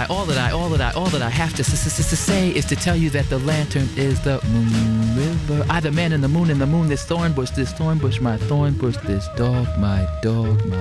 all that I have to say is to tell you that the lantern is the moon river. I, the man in the moon this thorn bush, my thorn bush, this dog, my dog, my